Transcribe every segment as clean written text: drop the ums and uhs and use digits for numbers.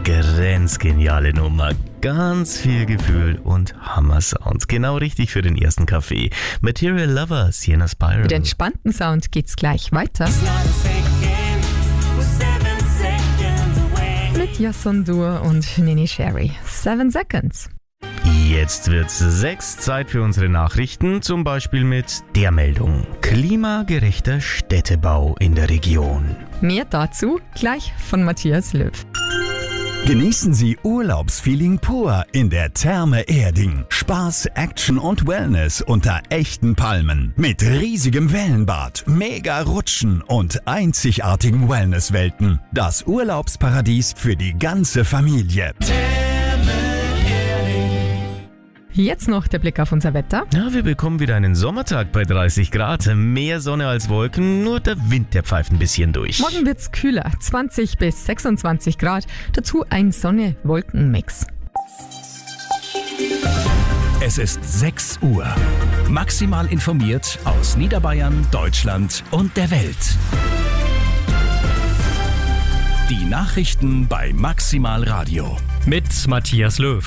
Grenzgeniale Nummer. Ganz viel Gefühl und Hammer-Sound. Genau richtig für den ersten Kaffee. Material Lover, Sienna Spiral. Mit entspannten Sound geht's gleich weiter. Mit Jason Dur und Nini Sherry. 7 Seconds. Jetzt wird's 6, Zeit für unsere Nachrichten, zum Beispiel mit der Meldung: klimagerechter Städtebau in der Region. Mehr dazu gleich von Matthias Löw. Genießen Sie Urlaubsfeeling pur in der Therme Erding. Spaß, Action und Wellness unter echten Palmen. Mit riesigem Wellenbad, mega Rutschen und einzigartigen Wellnesswelten. Das Urlaubsparadies für die ganze Familie. Jetzt noch der Blick auf unser Wetter. Ja, wir bekommen wieder einen Sommertag bei 30 Grad. Mehr Sonne als Wolken, nur der Wind, der pfeift ein bisschen durch. Morgen wird's kühler, 20 bis 26 Grad. Dazu ein Sonne-Wolken-Mix. Es ist 6 Uhr. Maximal informiert aus Niederbayern, Deutschland und der Welt. Die Nachrichten bei Maximal Radio. Mit Matthias Löw.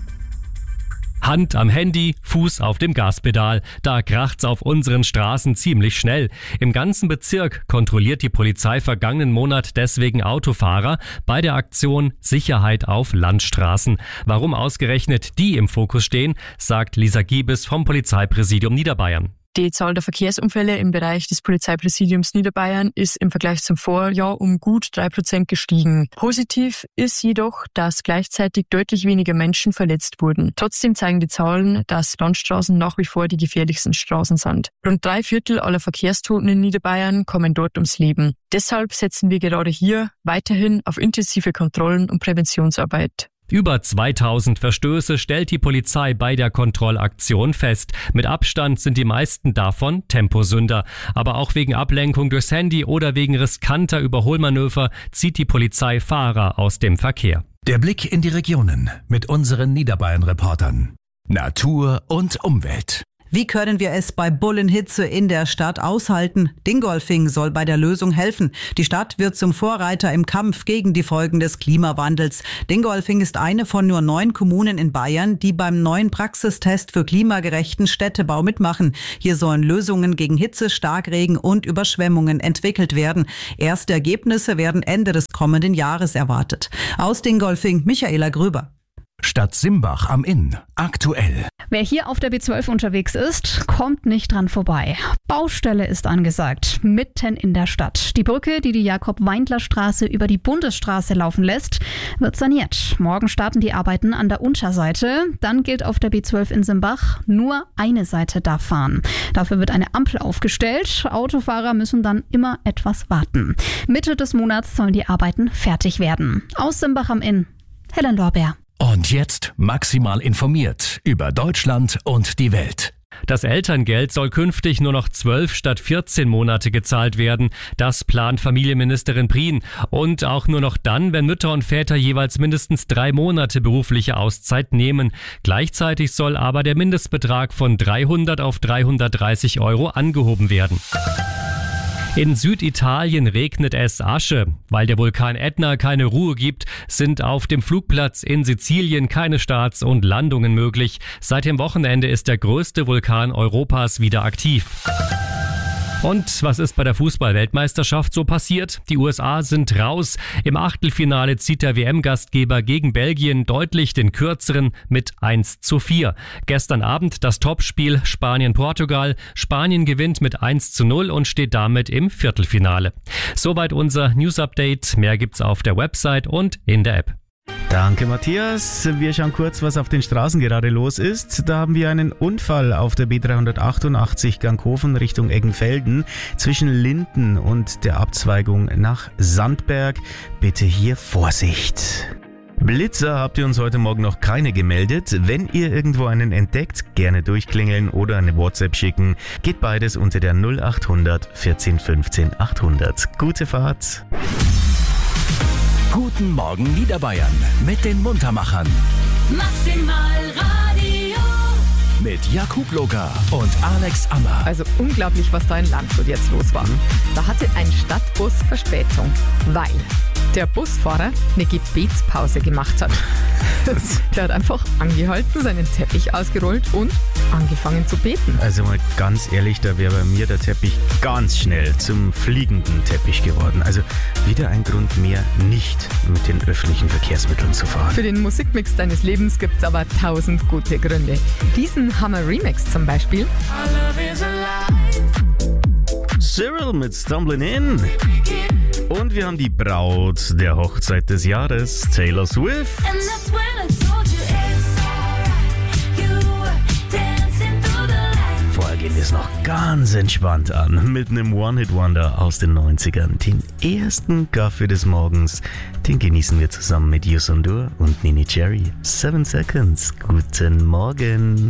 Hand am Handy, Fuß auf dem Gaspedal. Da kracht's auf unseren Straßen ziemlich schnell. Im ganzen Bezirk kontrolliert die Polizei vergangenen Monat deswegen Autofahrer bei der Aktion Sicherheit auf Landstraßen. Warum ausgerechnet die im Fokus stehen, sagt Lisa Giebes vom Polizeipräsidium Niederbayern. Die Zahl der Verkehrsunfälle im Bereich des Polizeipräsidiums Niederbayern ist im Vergleich zum Vorjahr um gut 3% gestiegen. Positiv ist jedoch, dass gleichzeitig deutlich weniger Menschen verletzt wurden. Trotzdem zeigen die Zahlen, dass Landstraßen nach wie vor die gefährlichsten Straßen sind. Rund 3/4 aller Verkehrstoten in Niederbayern kommen dort ums Leben. Deshalb setzen wir gerade hier weiterhin auf intensive Kontrollen und Präventionsarbeit. Über 2000 Verstöße stellt die Polizei bei der Kontrollaktion fest. Mit Abstand sind die meisten davon Temposünder. Aber auch wegen Ablenkung durchs Handy oder wegen riskanter Überholmanöver zieht die Polizei Fahrer aus dem Verkehr. Der Blick in die Regionen mit unseren Niederbayern-Reportern. Natur und Umwelt. Wie können wir es bei Bullenhitze in der Stadt aushalten? Dingolfing soll bei der Lösung helfen. Die Stadt wird zum Vorreiter im Kampf gegen die Folgen des Klimawandels. Dingolfing ist eine von nur 9 Kommunen in Bayern, die beim neuen Praxistest für klimagerechten Städtebau mitmachen. Hier sollen Lösungen gegen Hitze, Starkregen und Überschwemmungen entwickelt werden. Erste Ergebnisse werden Ende des kommenden Jahres erwartet. Aus Dingolfing, Michaela Gröber. Stadt Simbach am Inn. Aktuell. Wer hier auf der B12 unterwegs ist, kommt nicht dran vorbei. Baustelle ist angesagt, mitten in der Stadt. Die Brücke, die Jakob-Weindler-Straße über die Bundesstraße laufen lässt, wird saniert. Morgen starten die Arbeiten an der Unterseite. Dann gilt auf der B12 in Simbach, nur eine Seite darf fahren. Dafür wird eine Ampel aufgestellt. Autofahrer müssen dann immer etwas warten. Mitte des Monats sollen die Arbeiten fertig werden. Aus Simbach am Inn, Helen Lorbeer. Und jetzt maximal informiert über Deutschland und die Welt. Das Elterngeld soll künftig nur noch 12 statt 14 Monate gezahlt werden. Das plant Familienministerin Prien. Und auch nur noch dann, wenn Mütter und Väter jeweils mindestens 3 Monate berufliche Auszeit nehmen. Gleichzeitig soll aber der Mindestbetrag von 300 auf 330 € angehoben werden. In Süditalien regnet es Asche. Weil der Vulkan Ätna keine Ruhe gibt, sind auf dem Flugplatz in Sizilien keine Starts und Landungen möglich. Seit dem Wochenende ist der größte Vulkan Europas wieder aktiv. Und was ist bei der Fußball-Weltmeisterschaft so passiert? Die USA sind raus. Im Achtelfinale zieht der WM-Gastgeber gegen Belgien deutlich den kürzeren mit 1:4. Gestern Abend das Topspiel Spanien-Portugal. Spanien gewinnt mit 1:0 und steht damit im Viertelfinale. Soweit unser News-Update. Mehr gibt's auf der Website und in der App. Danke, Matthias. Wir schauen kurz, was auf den Straßen gerade los ist. Da haben wir einen Unfall auf der B388 Ganghofen Richtung Eggenfelden zwischen Linden und der Abzweigung nach Sandberg. Bitte hier Vorsicht. Blitzer habt ihr uns heute Morgen noch keine gemeldet. Wenn ihr irgendwo einen entdeckt, gerne durchklingeln oder eine WhatsApp schicken. Geht beides unter der 0800 14 15 800. Gute Fahrt. Guten Morgen Niederbayern mit den Muntermachern. Maximal Radio. Mit Jakub Loga und Alex Ammer. Also unglaublich, was da in Landshut jetzt los war. Da hatte ein Stadtbus Verspätung, weil der Busfahrer eine Gebetspause gemacht hat. Der hat einfach angehalten, seinen Teppich ausgerollt und angefangen zu beten. Also mal ganz ehrlich, da wäre bei mir der Teppich ganz schnell zum fliegenden Teppich geworden. Also wieder ein Grund mehr, nicht mit den öffentlichen Verkehrsmitteln zu fahren. Für den Musikmix deines Lebens gibt's aber 1000 gute Gründe. Diesen Hammer-Remix zum Beispiel. Cyril mit Stumbling In. Und wir haben die Braut der Hochzeit des Jahres, Taylor Swift. Vorher gehen wir es noch ganz entspannt an mit einem One-Hit-Wonder aus den 90ern. Den ersten Kaffee des Morgens, den genießen wir zusammen mit Youssou N'Dour und Nini Cherry. 7 Seconds. Guten Morgen.